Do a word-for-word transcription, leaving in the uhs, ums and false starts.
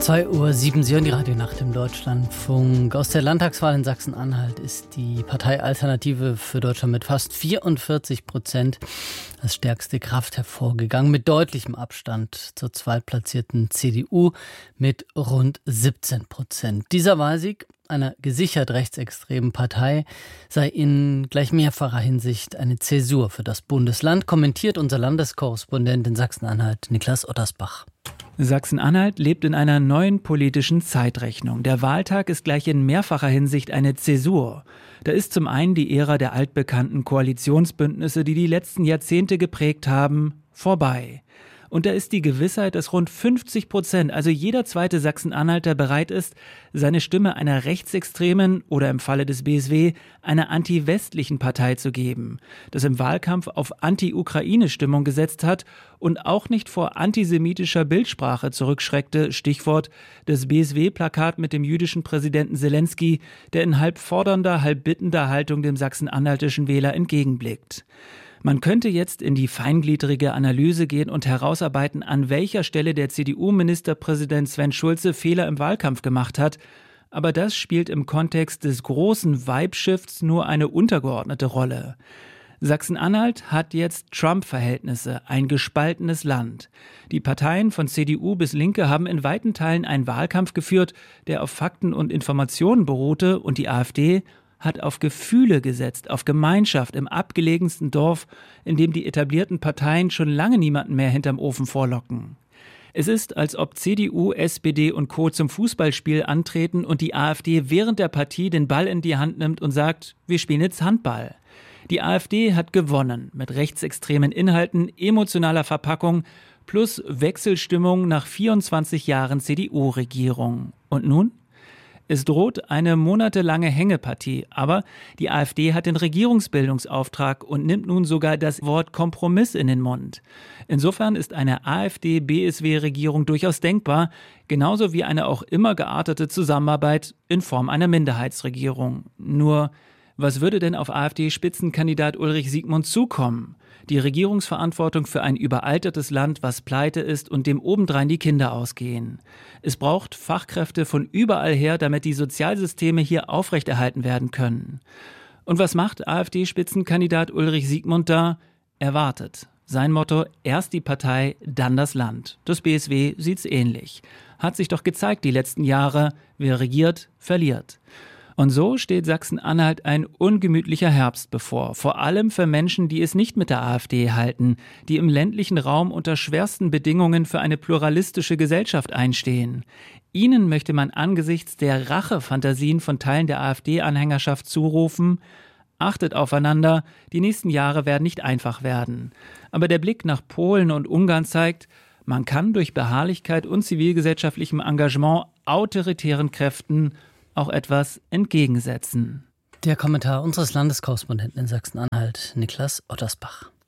zwei Uhr sieben, Sie hören die Radionacht im Deutschlandfunk. Aus der Landtagswahl in Sachsen-Anhalt ist die Partei Alternative für Deutschland mit fast vierundvierzig Prozent als stärkste Kraft hervorgegangen, mit deutlichem Abstand zur zweitplatzierten C D U mit rund siebzehn Prozent. Dieser Wahlsieg einer gesichert rechtsextremen Partei sei in gleich mehrfacher Hinsicht eine Zäsur für das Bundesland, kommentiert unser Landeskorrespondent in Sachsen-Anhalt, Niklas Ottersbach. Sachsen-Anhalt lebt in einer neuen politischen Zeitrechnung. Der Wahltag ist gleich in mehrfacher Hinsicht eine Zäsur. Da ist zum einen die Ära der altbekannten Koalitionsbündnisse, die die letzten Jahrzehnte geprägt haben, vorbei. Und da ist die Gewissheit, dass rund fünfzig Prozent, also jeder zweite Sachsen-Anhalter, bereit ist, seine Stimme einer rechtsextremen oder im Falle des B S W einer anti-westlichen Partei zu geben, das im Wahlkampf auf Anti-Ukraine-Stimmung gesetzt hat und auch nicht vor antisemitischer Bildsprache zurückschreckte, Stichwort das B S W-Plakat mit dem jüdischen Präsidenten Zelensky, der in halb fordernder, halb bittender Haltung dem sachsen-anhaltischen Wähler entgegenblickt. Man könnte jetzt in die feingliedrige Analyse gehen und herausarbeiten, an welcher Stelle der C D U-Ministerpräsident Sven Schulze Fehler im Wahlkampf gemacht hat. Aber das spielt im Kontext des großen Vibe-Shifts nur eine untergeordnete Rolle. Sachsen-Anhalt hat jetzt Trump-Verhältnisse, ein gespaltenes Land. Die Parteien von C D U bis Linke haben in weiten Teilen einen Wahlkampf geführt, der auf Fakten und Informationen beruhte, und die AfD hat auf Gefühle gesetzt, auf Gemeinschaft im abgelegensten Dorf, in dem die etablierten Parteien schon lange niemanden mehr hinterm Ofen vorlocken. Es ist, als ob C D U, S P D und Co. zum Fußballspiel antreten und die AfD während der Partie den Ball in die Hand nimmt und sagt, wir spielen jetzt Handball. Die AfD hat gewonnen mit rechtsextremen Inhalten, emotionaler Verpackung plus Wechselstimmung nach vierundzwanzig Jahren C D U-Regierung. Und nun? Es droht eine monatelange Hängepartie, aber die AfD hat den Regierungsbildungsauftrag und nimmt nun sogar das Wort Kompromiss in den Mund. Insofern ist eine AfD-B S W-Regierung durchaus denkbar, genauso wie eine auch immer geartete Zusammenarbeit in Form einer Minderheitsregierung. Nur, was würde denn auf AfD-Spitzenkandidat Ulrich Siegmund zukommen? Die Regierungsverantwortung für ein überaltertes Land, was pleite ist und dem obendrein die Kinder ausgehen. Es braucht Fachkräfte von überall her, damit die Sozialsysteme hier aufrechterhalten werden können. Und was macht AfD-Spitzenkandidat Ulrich Siegmund da? Er wartet. Sein Motto, erst die Partei, dann das Land. Das B S W sieht's ähnlich. Hat sich doch gezeigt die letzten Jahre, wer regiert, verliert. Und so steht Sachsen-Anhalt ein ungemütlicher Herbst bevor, vor allem für Menschen, die es nicht mit der AfD halten, die im ländlichen Raum unter schwersten Bedingungen für eine pluralistische Gesellschaft einstehen. Ihnen möchte man angesichts der Rachefantasien von Teilen der AfD-Anhängerschaft zurufen: Achtet aufeinander, die nächsten Jahre werden nicht einfach werden. Aber der Blick nach Polen und Ungarn zeigt, man kann durch Beharrlichkeit und zivilgesellschaftlichem Engagement autoritären Kräften auch etwas entgegensetzen. Der Kommentar unseres Landeskorrespondenten in Sachsen-Anhalt, Niklas Ottersbach.